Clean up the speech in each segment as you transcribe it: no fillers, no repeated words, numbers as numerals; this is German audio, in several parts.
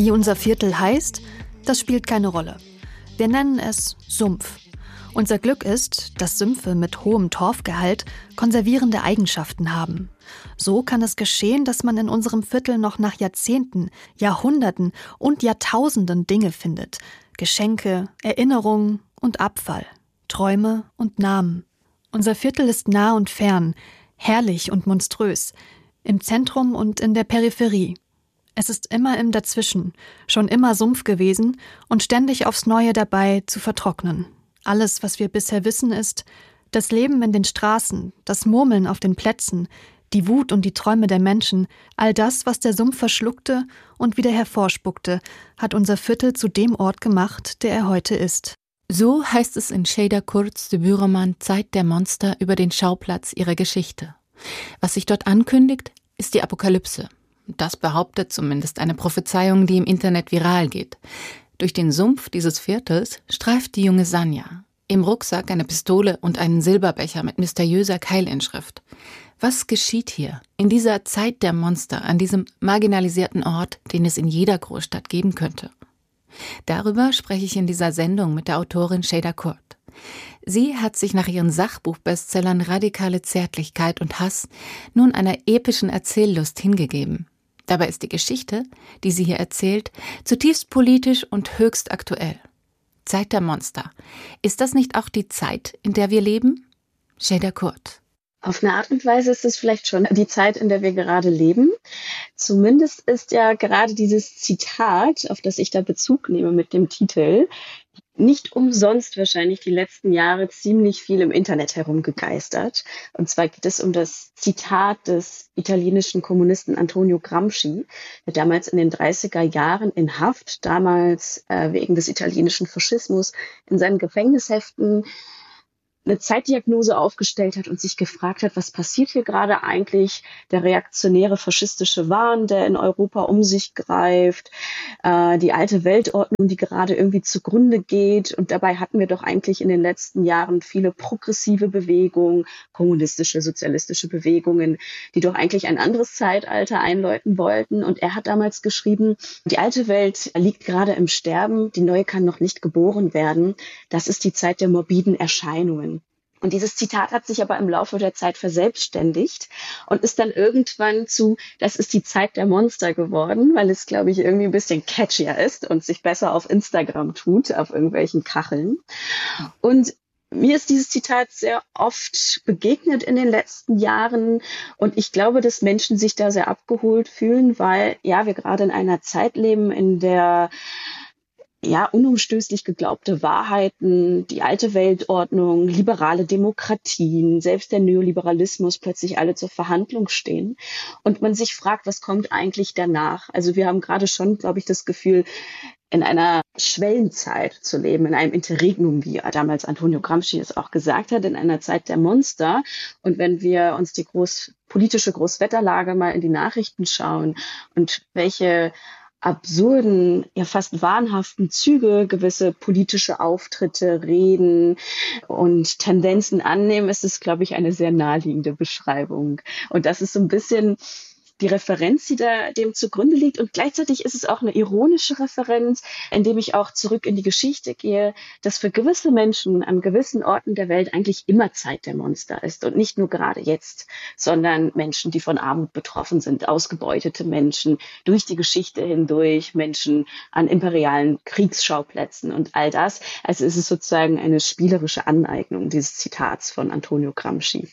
Wie unser Viertel heißt, das spielt keine Rolle. Wir nennen es Sumpf. Unser Glück ist, dass Sümpfe mit hohem Torfgehalt konservierende Eigenschaften haben. So kann es geschehen, dass man in unserem Viertel noch nach Jahrzehnten, Jahrhunderten und Jahrtausenden Dinge findet. Geschenke, Erinnerungen und Abfall, Träume und Namen. Unser Viertel ist nah und fern, herrlich und monströs, im Zentrum und in der Peripherie. Es ist immer im Dazwischen, schon immer Sumpf gewesen und ständig aufs Neue dabei zu vertrocknen. Alles, was wir bisher wissen, ist, das Leben in den Straßen, das Murmeln auf den Plätzen, die Wut und die Träume der Menschen, all das, was der Sumpf verschluckte und wieder hervorspuckte, hat unser Viertel zu dem Ort gemacht, der er heute ist. So heißt es in Şeyda Kurt's Debütroman Zeit der Monster über den Schauplatz ihrer Geschichte. Was sich dort ankündigt, ist die Apokalypse. Das behauptet zumindest eine Prophezeiung, die im Internet viral geht. Durch den Sumpf dieses Viertels streift die junge Sanja. Im Rucksack eine Pistole und einen Silberbecher mit mysteriöser Keilinschrift. Was geschieht hier, in dieser Zeit der Monster, an diesem marginalisierten Ort, den es in jeder Großstadt geben könnte? Darüber spreche ich in dieser Sendung mit der Autorin Şeyda Kurt. Sie hat sich nach ihren Sachbuchbestsellern Radikale Zärtlichkeit und Hass nun einer epischen Erzähllust hingegeben. Dabei ist die Geschichte, die sie hier erzählt, zutiefst politisch und höchst aktuell. Zeit der Monster. Ist das nicht auch die Zeit, in der wir leben? Şeyda Kurt. Auf eine Art und Weise ist es vielleicht schon die Zeit, in der wir gerade leben. Zumindest ist ja gerade dieses Zitat, auf das ich da Bezug nehme mit dem Titel, nicht umsonst wahrscheinlich die letzten Jahre ziemlich viel im Internet herumgegeistert. Und zwar geht es um das Zitat des italienischen Kommunisten Antonio Gramsci, der damals in den 30er Jahren in Haft, damals wegen des italienischen Faschismus, in seinen Gefängnisheften eine Zeitdiagnose aufgestellt hat und sich gefragt hat, was passiert hier gerade eigentlich? Der reaktionäre faschistische Wahn, der in Europa um sich greift, die alte Weltordnung, die gerade irgendwie zugrunde geht. Und dabei hatten wir doch eigentlich in den letzten Jahren viele progressive Bewegungen, kommunistische, sozialistische Bewegungen, die doch eigentlich ein anderes Zeitalter einläuten wollten. Und er hat damals geschrieben, die alte Welt liegt gerade im Sterben, die neue kann noch nicht geboren werden. Das ist die Zeit der morbiden Erscheinungen. Und dieses Zitat hat sich aber im Laufe der Zeit verselbstständigt und ist dann irgendwann zu, das ist die Zeit der Monster geworden, weil es, glaube ich, irgendwie ein bisschen catchier ist und sich besser auf Instagram tut, auf irgendwelchen Kacheln. Und mir ist dieses Zitat sehr oft begegnet in den letzten Jahren und ich glaube, dass Menschen sich da sehr abgeholt fühlen, weil ja wir gerade in einer Zeit leben, in der unumstößlich geglaubte Wahrheiten, die alte Weltordnung, liberale Demokratien, selbst der Neoliberalismus plötzlich alle zur Verhandlung stehen und man sich fragt, was kommt eigentlich danach? Also wir haben gerade schon, glaube ich, das Gefühl, in einer Schwellenzeit zu leben, in einem Interregnum, wie damals Antonio Gramsci es auch gesagt hat, in einer Zeit der Monster. Und wenn wir uns die politische Großwetterlage mal in die Nachrichten schauen und welche absurden, ja fast wahnhaften Züge gewisse politische Auftritte, Reden und Tendenzen annehmen, ist es, glaube ich, eine sehr naheliegende Beschreibung. Und das ist so ein bisschen die Referenz, die da dem zugrunde liegt. Und gleichzeitig ist es auch eine ironische Referenz, indem ich auch zurück in die Geschichte gehe, dass für gewisse Menschen an gewissen Orten der Welt eigentlich immer Zeit der Monster ist. Und nicht nur gerade jetzt, sondern Menschen, die von Armut betroffen sind, ausgebeutete Menschen durch die Geschichte hindurch, Menschen an imperialen Kriegsschauplätzen und all das. Also es ist sozusagen eine spielerische Aneignung dieses Zitats von Antonio Gramsci.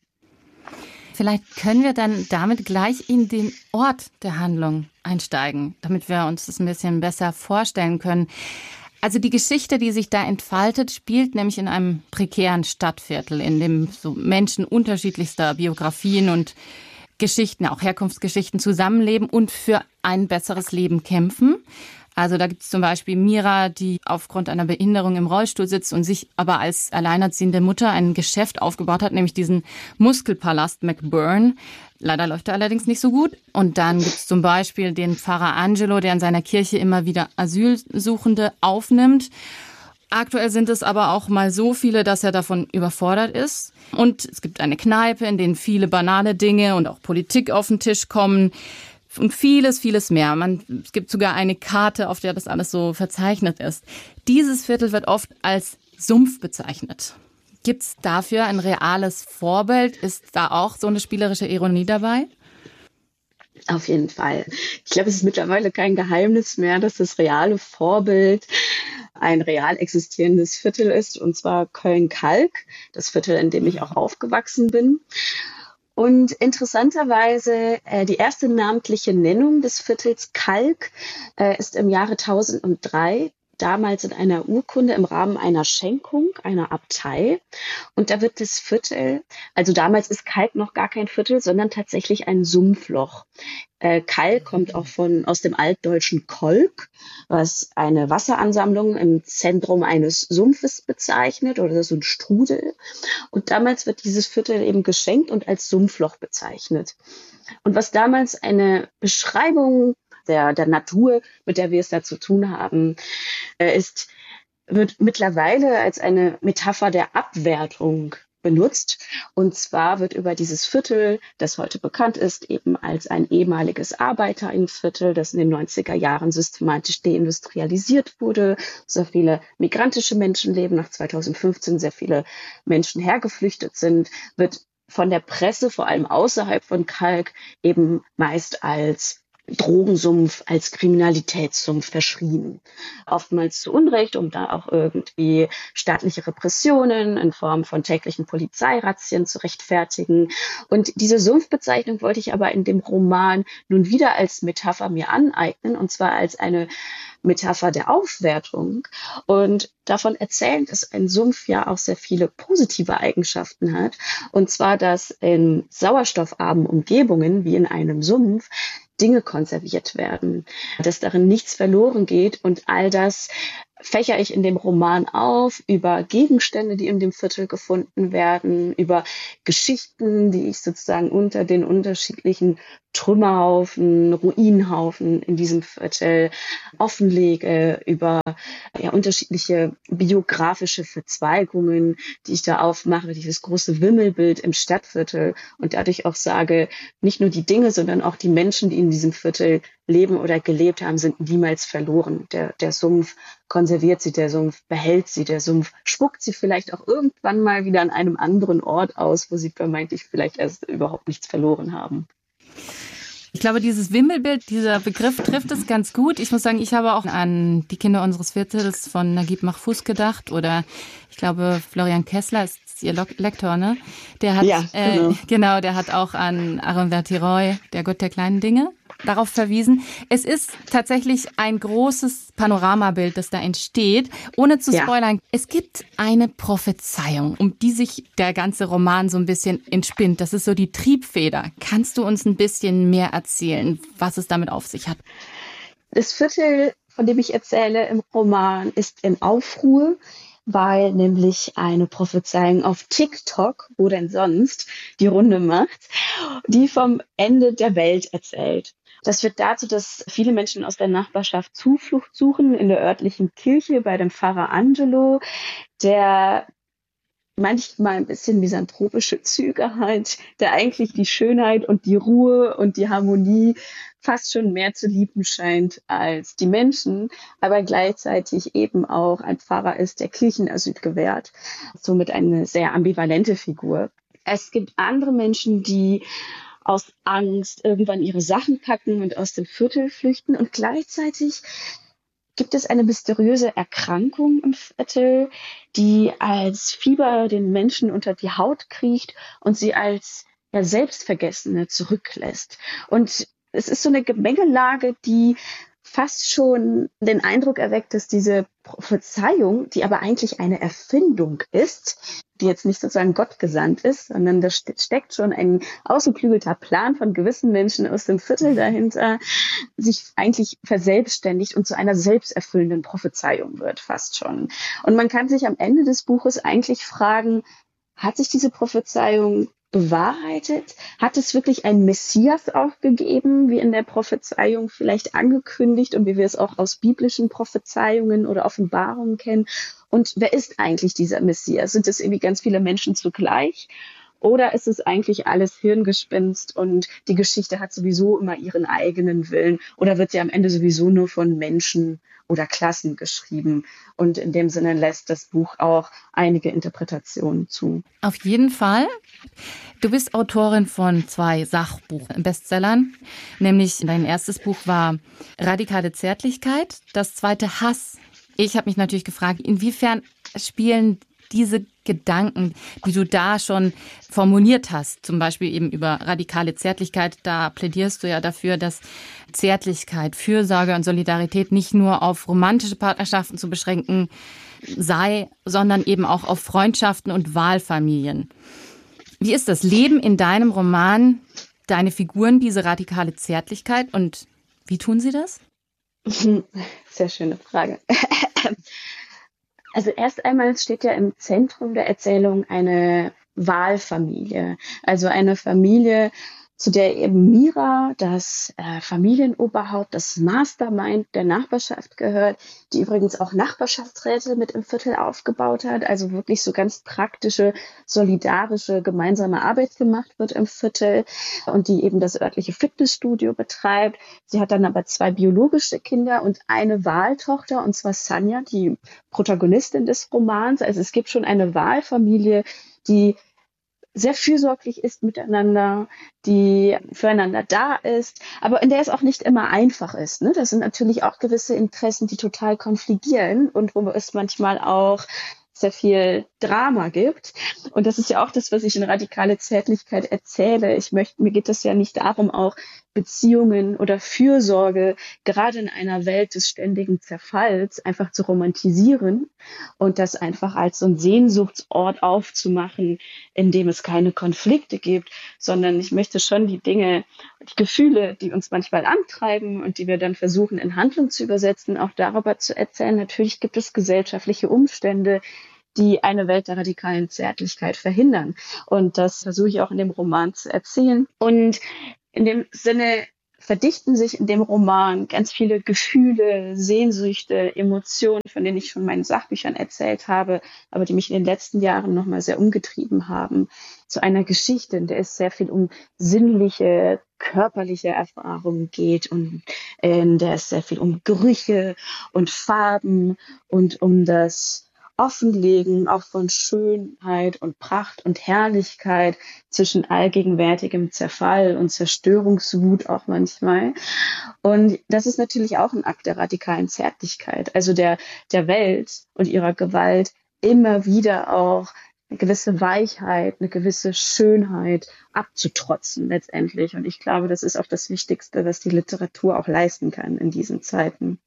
Vielleicht können wir dann damit gleich in den Ort der Handlung einsteigen, damit wir uns das ein bisschen besser vorstellen können. Also die Geschichte, die sich da entfaltet, spielt nämlich in einem prekären Stadtviertel, in dem so Menschen unterschiedlichster Biografien und Geschichten, auch Herkunftsgeschichten zusammenleben und für ein besseres Leben kämpfen. Also da gibt es zum Beispiel Mira, die aufgrund einer Behinderung im Rollstuhl sitzt und sich aber als alleinerziehende Mutter ein Geschäft aufgebaut hat, nämlich diesen Muskelpalast McBurn. Leider läuft er allerdings nicht so gut. Und dann gibt es zum Beispiel den Pfarrer Angelo, der in seiner Kirche immer wieder Asylsuchende aufnimmt. Aktuell sind es aber auch mal so viele, dass er davon überfordert ist. Und es gibt eine Kneipe, in der viele banale Dinge und auch Politik auf den Tisch kommen. und vieles, vieles mehr. Es gibt sogar eine Karte, auf der das alles so verzeichnet ist. Dieses Viertel wird oft als Sumpf bezeichnet. Gibt es dafür ein reales Vorbild? Ist da auch so eine spielerische Ironie dabei? Auf jeden Fall. Ich glaube, es ist mittlerweile kein Geheimnis mehr, dass das reale Vorbild ein real existierendes Viertel ist, und zwar Köln-Kalk, das Viertel, in dem ich auch aufgewachsen bin. Und interessanterweise, die erste namentliche Nennung des Viertels Kalk ist im Jahre 1003, damals in einer Urkunde im Rahmen einer Schenkung, einer Abtei. Und da wird das Viertel, also damals ist Kalk noch gar kein Viertel, sondern tatsächlich ein Sumpfloch. Kalk kommt auch aus dem altdeutschen Kolk, was eine Wasseransammlung im Zentrum eines Sumpfes bezeichnet oder so ein Strudel. Und damals wird dieses Viertel eben geschenkt und als Sumpfloch bezeichnet. Und was damals eine Beschreibung der Natur, mit der wir es da zu tun haben, wird mittlerweile als eine Metapher der Abwertung benutzt. Und zwar wird über dieses Viertel, das heute bekannt ist, eben als ein ehemaliges Arbeiterinnenviertel, das in den 90er Jahren systematisch deindustrialisiert wurde, sehr viele migrantische Menschen leben, nach 2015 sehr viele Menschen hergeflüchtet sind, wird von der Presse, vor allem außerhalb von Kalk, eben meist als Drogensumpf, als Kriminalitätssumpf verschrien. Oftmals zu Unrecht, um da auch irgendwie staatliche Repressionen in Form von täglichen Polizeirazzien zu rechtfertigen. Und diese Sumpfbezeichnung wollte ich aber in dem Roman nun wieder als Metapher mir aneignen, und zwar als eine Metapher der Aufwertung und davon erzählen, dass ein Sumpf ja auch sehr viele positive Eigenschaften hat. Und zwar, dass in sauerstoffarmen Umgebungen, wie in einem Sumpf, Dinge konserviert werden, dass darin nichts verloren geht, und all das fächere ich in dem Roman auf, über Gegenstände, die in dem Viertel gefunden werden, über Geschichten, die ich sozusagen unter den unterschiedlichen Trümmerhaufen, Ruinenhaufen in diesem Viertel offenlege, über unterschiedliche biografische Verzweigungen, die ich da aufmache, dieses große Wimmelbild im Stadtviertel, und dadurch auch sage, nicht nur die Dinge, sondern auch die Menschen, die in diesem Viertel leben oder gelebt haben, sind niemals verloren. Der Sumpf konserviert sie, der Sumpf behält sie, der Sumpf spuckt sie vielleicht auch irgendwann mal wieder an einem anderen Ort aus, wo sie vermeintlich vielleicht erst überhaupt nichts verloren haben. Ich glaube, dieses Wimmelbild, dieser Begriff trifft es ganz gut. Ich muss sagen, ich habe auch an die Kinder unseres Viertels von Naguib Mahfouz gedacht, oder ich glaube, Florian Kessler ist ihr Lektor, ne? Der hat, ja, genau, der hat auch an Aaron Vertiroy, der Gott der kleinen Dinge, darauf verwiesen. Es ist tatsächlich ein großes Panoramabild, das da entsteht. Ohne zu spoilern, es gibt eine Prophezeiung, um die sich der ganze Roman so ein bisschen entspinnt. Das ist so die Triebfeder. Kannst du uns ein bisschen mehr erzählen, was es damit auf sich hat? Das Viertel, von dem ich erzähle im Roman, ist in Aufruhr, weil nämlich eine Prophezeiung auf TikTok, wo denn sonst, die Runde macht, die vom Ende der Welt erzählt. Das führt dazu, dass viele Menschen aus der Nachbarschaft Zuflucht suchen in der örtlichen Kirche bei dem Pfarrer Angelo, der manchmal ein bisschen misanthropische Züge hat, der eigentlich die Schönheit und die Ruhe und die Harmonie fast schon mehr zu lieben scheint als die Menschen, aber gleichzeitig eben auch ein Pfarrer ist, der Kirchenasyl gewährt. Somit eine sehr ambivalente Figur. Es gibt andere Menschen, die aus Angst irgendwann ihre Sachen packen und aus dem Viertel flüchten, und gleichzeitig gibt es eine mysteriöse Erkrankung im Viertel, die als Fieber den Menschen unter die Haut kriecht und sie als Selbstvergessene zurücklässt. Und es ist so eine Gemengelage, die fast schon den Eindruck erweckt, dass diese Prophezeiung, die aber eigentlich eine Erfindung ist, die jetzt nicht sozusagen Gott gesandt ist, sondern da steckt schon ein ausgeklügelter Plan von gewissen Menschen aus dem Viertel dahinter, sich eigentlich verselbstständigt und zu einer selbsterfüllenden Prophezeiung wird, fast schon. Und man kann sich am Ende des Buches eigentlich fragen, hat sich diese Prophezeiung bewahrheitet? Hat es wirklich einen Messias auch gegeben, wie in der Prophezeiung vielleicht angekündigt und wie wir es auch aus biblischen Prophezeiungen oder Offenbarungen kennen? Und wer ist eigentlich dieser Messias? Sind es irgendwie ganz viele Menschen zugleich? Oder ist es eigentlich alles Hirngespinst und die Geschichte hat sowieso immer ihren eigenen Willen? Oder wird sie am Ende sowieso nur von Menschen oder Klassen geschrieben? Und in dem Sinne lässt das Buch auch einige Interpretationen zu. Auf jeden Fall. Du bist Autorin von 2 Sachbuch-Bestsellern, nämlich dein erstes Buch war Radikale Zärtlichkeit, das zweite Hass. Ich habe mich natürlich gefragt, inwiefern spielen diese Gedanken, die du da schon formuliert hast, zum Beispiel eben über radikale Zärtlichkeit, da plädierst du ja dafür, dass Zärtlichkeit, Fürsorge und Solidarität nicht nur auf romantische Partnerschaften zu beschränken sei, sondern eben auch auf Freundschaften und Wahlfamilien. Wie ist das Leben in deinem Roman, deine Figuren, diese radikale Zärtlichkeit und wie tun sie das? Sehr schöne Frage. Also erst einmal steht ja im Zentrum der Erzählung eine Wahlfamilie, also eine Familie, zu der eben Mira, das Familienoberhaupt, das Mastermind der Nachbarschaft gehört, die übrigens auch Nachbarschaftsräte mit im Viertel aufgebaut hat, also wirklich so ganz praktische, solidarische, gemeinsame Arbeit gemacht wird im Viertel und die eben das örtliche Fitnessstudio betreibt. Sie hat dann aber 2 biologische Kinder und eine Wahltochter, und zwar Sanja, die Protagonistin des Romans. Also es gibt schon eine Wahlfamilie, die sehr fürsorglich ist miteinander, die füreinander da ist, aber in der es auch nicht immer einfach ist. Ne? Das sind natürlich auch gewisse Interessen, die total konfligieren und wo es manchmal auch sehr viel Drama gibt. Und das ist ja auch das, was ich in Radikale Zärtlichkeit erzähle. Mir geht es ja nicht darum, auch Beziehungen oder Fürsorge gerade in einer Welt des ständigen Zerfalls einfach zu romantisieren und das einfach als so ein Sehnsuchtsort aufzumachen, in dem es keine Konflikte gibt, sondern ich möchte schon die Dinge, die Gefühle, die uns manchmal antreiben und die wir dann versuchen in Handlung zu übersetzen, auch darüber zu erzählen. Natürlich gibt es gesellschaftliche Umstände, die eine Welt der radikalen Zärtlichkeit verhindern. Und das versuche ich auch in dem Roman zu erzählen. Und in dem Sinne verdichten sich in dem Roman ganz viele Gefühle, Sehnsüchte, Emotionen, von denen ich schon in meinen Sachbüchern erzählt habe, aber die mich in den letzten Jahren nochmal sehr umgetrieben haben, zu einer Geschichte, in der es sehr viel um sinnliche, körperliche Erfahrungen geht und in der es sehr viel um Gerüche und Farben und um das Offenlegen auch von Schönheit und Pracht und Herrlichkeit zwischen allgegenwärtigem Zerfall und Zerstörungswut auch manchmal. Und das ist natürlich auch ein Akt der radikalen Zärtlichkeit, also der Welt und ihrer Gewalt immer wieder auch eine gewisse Weichheit, eine gewisse Schönheit abzutrotzen letztendlich. Und ich glaube, das ist auch das Wichtigste, was die Literatur auch leisten kann in diesen Zeiten.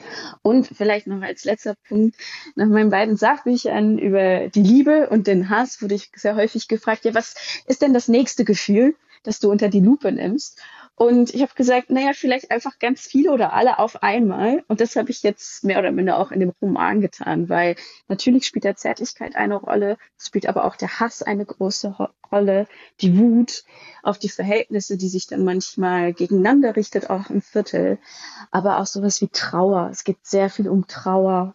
Und vielleicht noch als letzter Punkt, nach meinen beiden Sachbüchern über die Liebe und den Hass wurde ich sehr häufig gefragt, ja, was ist denn das nächste Gefühl, das du unter die Lupe nimmst? Und ich habe gesagt, naja, vielleicht einfach ganz viele oder alle auf einmal. Und das habe ich jetzt mehr oder minder auch in dem Roman getan, weil natürlich spielt der Zärtlichkeit eine Rolle, es spielt aber auch der Hass eine große Rolle, die Wut auf die Verhältnisse, die sich dann manchmal gegeneinander richtet, auch im Viertel, aber auch sowas wie Trauer. Es geht sehr viel um Trauer.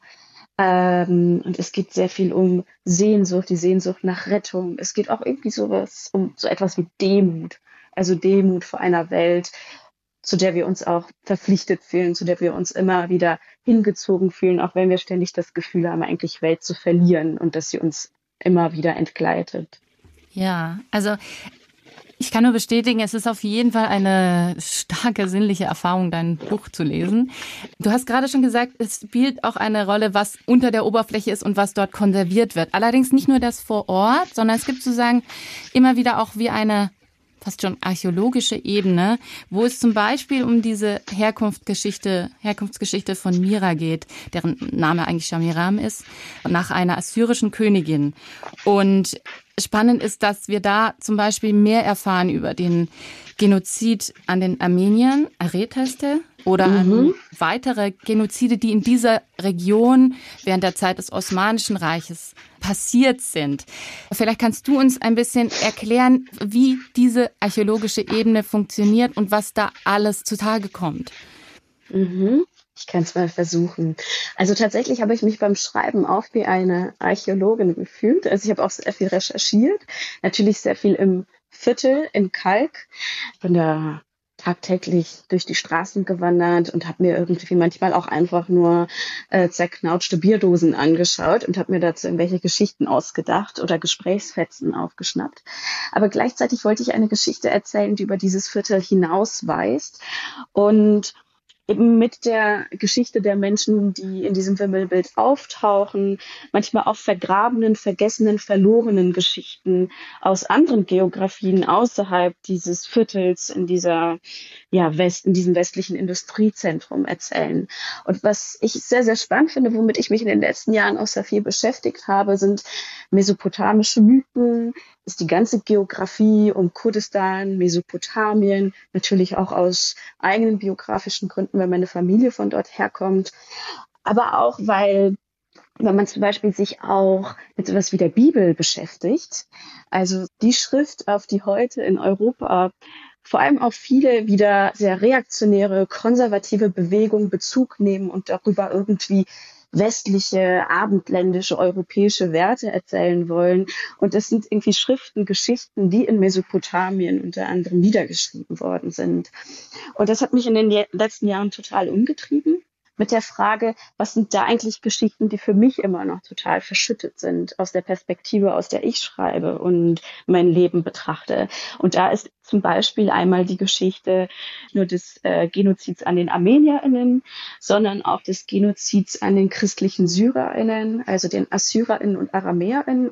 Und es geht sehr viel um Sehnsucht, die Sehnsucht nach Rettung. Es geht auch irgendwie um so etwas wie Demut. Also Demut vor einer Welt, zu der wir uns auch verpflichtet fühlen, zu der wir uns immer wieder hingezogen fühlen, auch wenn wir ständig das Gefühl haben, eigentlich Welt zu verlieren und dass sie uns immer wieder entgleitet. Ja, also ich kann nur bestätigen, es ist auf jeden Fall eine starke sinnliche Erfahrung, dein Buch zu lesen. Du hast gerade schon gesagt, es spielt auch eine Rolle, was unter der Oberfläche ist und was dort konserviert wird. Allerdings nicht nur das vor Ort, sondern es gibt sozusagen immer wieder auch wie eine fast schon archäologische Ebene, wo es zum Beispiel um diese Herkunftsgeschichte von Mira geht, deren Name eigentlich Shamiram ist, nach einer assyrischen Königin. Und spannend ist, dass wir da zum Beispiel mehr erfahren über den Genozid an den Armeniern, Aret heißt der, oder an weitere Genozide, die in dieser Region während der Zeit des Osmanischen Reiches passiert sind. Vielleicht kannst du uns ein bisschen erklären, wie diese archäologische Ebene funktioniert und was da alles zutage kommt. Ich kann es mal versuchen. Also tatsächlich habe ich mich beim Schreiben auch wie eine Archäologin gefühlt. Also ich habe auch sehr viel recherchiert, natürlich sehr viel im Viertel, in Kalk. Ich bin da tagtäglich durch die Straßen gewandert und habe mir irgendwie manchmal auch einfach nur zerknautschte Bierdosen angeschaut und habe mir dazu irgendwelche Geschichten ausgedacht oder Gesprächsfetzen aufgeschnappt. Aber gleichzeitig wollte ich eine Geschichte erzählen, die über dieses Viertel hinausweist und eben mit der Geschichte der Menschen, die in diesem Wimmelbild auftauchen, manchmal auch vergrabenen, vergessenen, verlorenen Geschichten aus anderen Geografien außerhalb dieses Viertels in in diesem westlichen Industriezentrum erzählen. Und was ich sehr, sehr spannend finde, womit ich mich in den letzten Jahren auch sehr viel beschäftigt habe, sind mesopotamische Mythen, ist die ganze Geografie um Kurdistan, Mesopotamien, natürlich auch aus eigenen biografischen Gründen, weil meine Familie von dort herkommt, aber auch, weil wenn man zum Beispiel sich auch mit sowas wie der Bibel beschäftigt, also die Schrift, auf die heute in Europa vor allem auch viele wieder sehr reaktionäre, konservative Bewegungen Bezug nehmen und darüber irgendwie westliche, abendländische, europäische Werte erzählen wollen. Und das sind irgendwie Schriften, Geschichten, die in Mesopotamien unter anderem niedergeschrieben worden sind. Und das hat mich in den letzten Jahren total umgetrieben. Mit der Frage, was sind da eigentlich Geschichten, die für mich immer noch total verschüttet sind, aus der Perspektive, aus der ich schreibe und mein Leben betrachte. Und da ist zum Beispiel einmal die Geschichte nur des Genozids an den ArmenierInnen, sondern auch des Genozids an den christlichen SyrerInnen, also den AssyrerInnen und AramäerInnen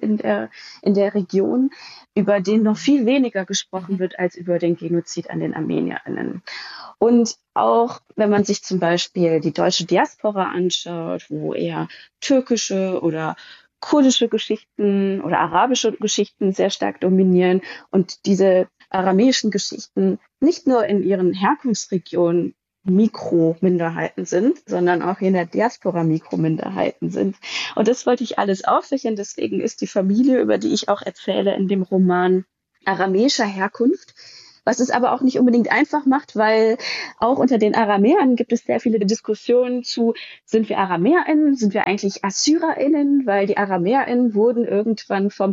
in der Region, über den noch viel weniger gesprochen wird als über den Genozid an den ArmenierInnen. Und auch wenn man sich zum Beispiel die deutsche Diaspora anschaut, wo eher türkische oder kurdische Geschichten oder arabische Geschichten sehr stark dominieren und diese aramäischen Geschichten nicht nur in ihren Herkunftsregionen Mikrominderheiten sind, sondern auch in der Diaspora Mikrominderheiten sind. Und das wollte ich alles aufsichern. Deswegen ist die Familie, über die ich auch erzähle, in dem Roman aramäischer Herkunft. Was es aber auch nicht unbedingt einfach macht, weil auch unter den Aramäern gibt es sehr viele Diskussionen zu, sind wir AramäerInnen, sind wir eigentlich AssyrerInnen, weil die AramäerInnen wurden irgendwann vom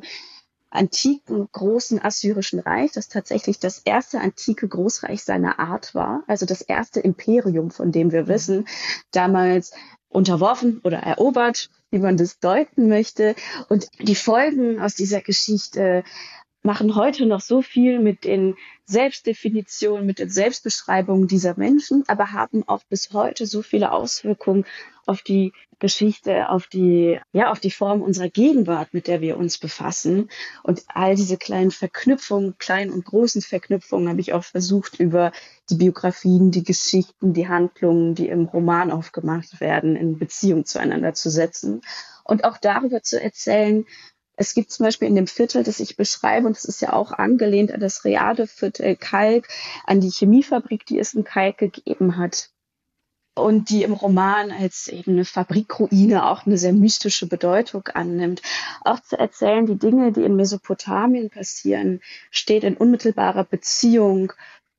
antiken großen assyrischen Reich, das tatsächlich das erste antike Großreich seiner Art war, also das erste Imperium, von dem wir wissen, damals unterworfen oder erobert, wie man das deuten möchte. Und die Folgen aus dieser Geschichte machen heute noch so viel mit den Selbstdefinitionen, mit den Selbstbeschreibungen dieser Menschen, aber haben auch bis heute so viele Auswirkungen auf die Geschichte, auf die Form unserer Gegenwart, mit der wir uns befassen. Und all diese kleinen Verknüpfungen, kleinen und großen Verknüpfungen habe ich auch versucht, über die Biografien, die Geschichten, die Handlungen, die im Roman aufgemacht werden, in Beziehung zueinander zu setzen. Und auch darüber zu erzählen. Es gibt zum Beispiel in dem Viertel, das ich beschreibe, und das ist ja auch angelehnt an das Reade-Viertel Kalk, an die Chemiefabrik, die es in Kalk gegeben hat. Und die im Roman als eben eine Fabrikruine auch eine sehr mystische Bedeutung annimmt. Auch zu erzählen, die Dinge, die in Mesopotamien passieren, steht in unmittelbarer Beziehung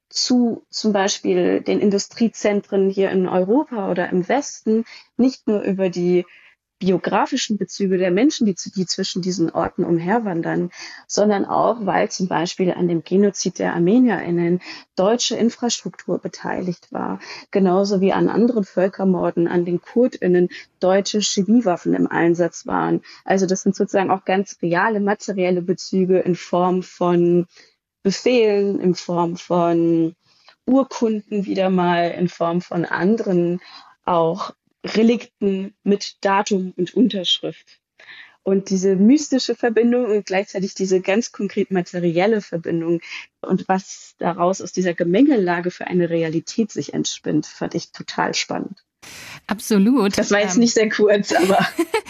zu zum Beispiel den Industriezentren hier in Europa oder im Westen, nicht nur über die biografischen Bezüge der Menschen, die zwischen diesen Orten umherwandern, sondern auch, weil zum Beispiel an dem Genozid der ArmenierInnen deutsche Infrastruktur beteiligt war, genauso wie an anderen Völkermorden an den KurdInnen deutsche Chemiewaffen im Einsatz waren. Also das sind sozusagen auch ganz reale materielle Bezüge in Form von Befehlen, in Form von Urkunden wieder mal, in Form von anderen auch Relikten mit Datum und Unterschrift. Und diese mystische Verbindung und gleichzeitig diese ganz konkret materielle Verbindung und was daraus aus dieser Gemengelage für eine Realität sich entspinnt, fand ich total spannend. Absolut. Das war jetzt nicht sehr kurz, aber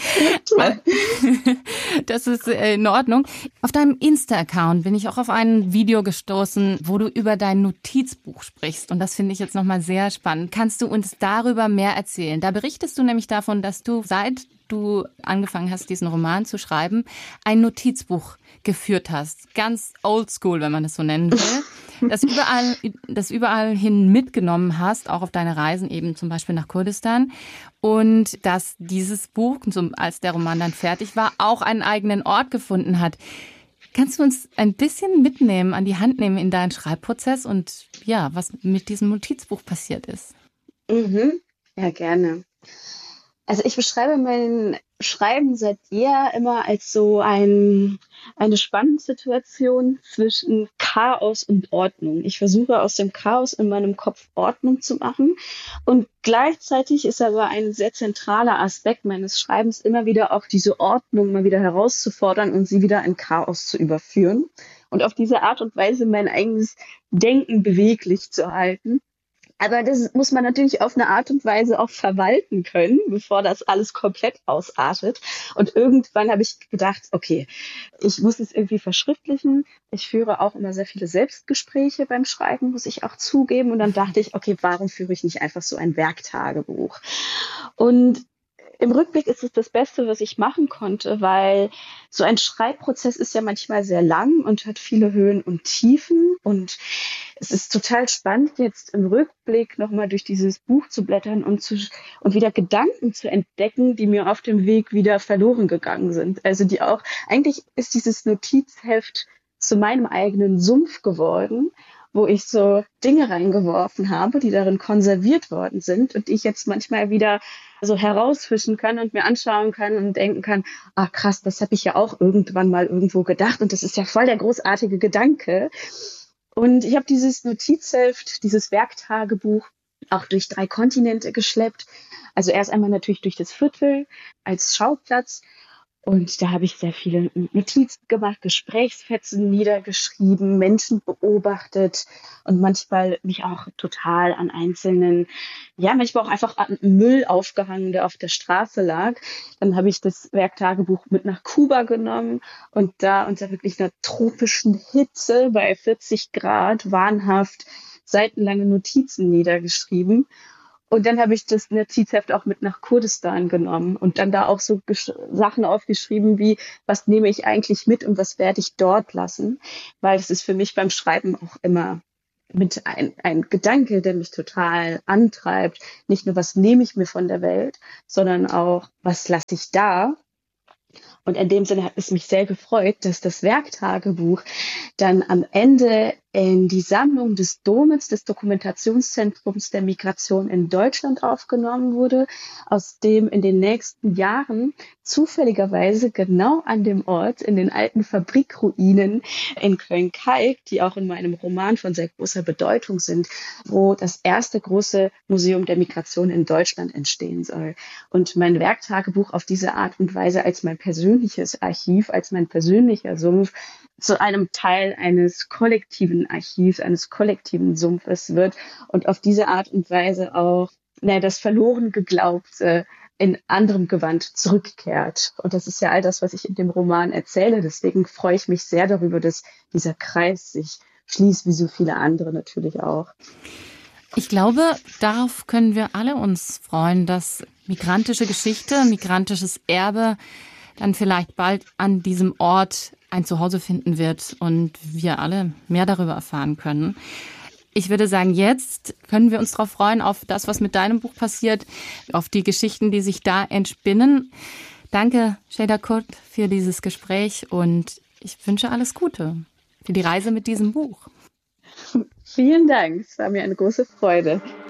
das ist in Ordnung. Auf deinem Insta-Account bin ich auch auf ein Video gestoßen, wo du über dein Notizbuch sprichst. Und das finde ich jetzt nochmal sehr spannend. Kannst du uns darüber mehr erzählen? Da berichtest du nämlich davon, dass du, seit du angefangen hast, diesen Roman zu schreiben, ein Notizbuch geführt hast. Ganz oldschool, wenn man das so nennen will. das überall hin mitgenommen hast, auch auf deine Reisen, eben zum Beispiel nach Kurdistan. Und dass dieses Buch, als der Roman dann fertig war, auch einen eigenen Ort gefunden hat. Kannst du uns ein bisschen mitnehmen, an die Hand nehmen in deinen Schreibprozess und ja, was mit diesem Notizbuch passiert ist? Ja, gerne. Also ich beschreibe mein Schreiben seit jeher immer als so eine Spannungssituation zwischen Chaos und Ordnung. Ich versuche aus dem Chaos in meinem Kopf Ordnung zu machen und gleichzeitig ist aber ein sehr zentraler Aspekt meines Schreibens immer wieder auch diese Ordnung mal wieder herauszufordern und sie wieder in Chaos zu überführen und auf diese Art und Weise mein eigenes Denken beweglich zu halten. Aber das muss man natürlich auf eine Art und Weise auch verwalten können, bevor das alles komplett ausartet. Und irgendwann habe ich gedacht, okay, ich muss es irgendwie verschriftlichen. Ich führe auch immer sehr viele Selbstgespräche beim Schreiben, muss ich auch zugeben. Und dann dachte ich, okay, warum führe ich nicht einfach so ein Werktagebuch? Und im Rückblick ist es das Beste, was ich machen konnte, weil so ein Schreibprozess ist ja manchmal sehr lang und hat viele Höhen und Tiefen. Und es ist total spannend, jetzt im Rückblick nochmal durch dieses Buch zu blättern und wieder Gedanken zu entdecken, die mir auf dem Weg wieder verloren gegangen sind. Also eigentlich ist dieses Notizheft zu meinem eigenen Sumpf geworden, wo ich so Dinge reingeworfen habe, die darin konserviert worden sind und die ich jetzt manchmal wieder so herausfischen kann und mir anschauen kann und denken kann, ach krass, das habe ich ja auch irgendwann mal irgendwo gedacht und das ist ja voll der großartige Gedanke. Und ich habe dieses Notizheft, dieses Werktagebuch auch durch 3 Kontinente geschleppt. Also erst einmal natürlich durch das Viertel als Schauplatz. Und da habe ich sehr viele Notizen gemacht, Gesprächsfetzen niedergeschrieben, Menschen beobachtet und manchmal mich auch total an manchmal auch einfach an Müll aufgehangen, der auf der Straße lag. Dann habe ich das Werktagebuch mit nach Kuba genommen und da unter wirklich einer tropischen Hitze bei 40 Grad wahnhaft seitenlange Notizen niedergeschrieben. Und dann habe ich das Notizheft auch mit nach Kurdistan genommen und dann da auch so Sachen aufgeschrieben wie, was nehme ich eigentlich mit und was werde ich dort lassen? Weil das ist für mich beim Schreiben auch immer mit ein Gedanke, der mich total antreibt. Nicht nur, was nehme ich mir von der Welt, sondern auch, was lasse ich da? Und in dem Sinne hat es mich sehr gefreut, dass das Werktagebuch dann am Ende in die Sammlung des DOMIZ, des Dokumentationszentrums der Migration in Deutschland, aufgenommen wurde, aus dem in den nächsten Jahren zufälligerweise genau an dem Ort in den alten Fabrikruinen in Köln-Kalk, die auch in meinem Roman von sehr großer Bedeutung sind, wo das erste große Museum der Migration in Deutschland entstehen soll. Und mein Werktagebuch auf diese Art und Weise als mein persönliches Archiv, als mein persönlicher Sumpf zu einem Teil eines kollektiven Archivs, eines kollektiven Sumpfes wird und auf diese Art und Weise auch das verloren Geglaubte in anderem Gewand zurückkehrt. Und das ist ja all das, was ich in dem Roman erzähle. Deswegen freue ich mich sehr darüber, dass dieser Kreis sich schließt, wie so viele andere natürlich auch. Ich glaube, darauf können wir alle uns freuen, dass migrantische Geschichte, migrantisches Erbe dann vielleicht bald an diesem Ort ein Zuhause finden wird und wir alle mehr darüber erfahren können. Ich würde sagen, jetzt können wir uns darauf freuen, auf das, was mit deinem Buch passiert, auf die Geschichten, die sich da entspinnen. Danke, Şeyda Kurt, für dieses Gespräch und ich wünsche alles Gute für die Reise mit diesem Buch. Vielen Dank, es war mir eine große Freude.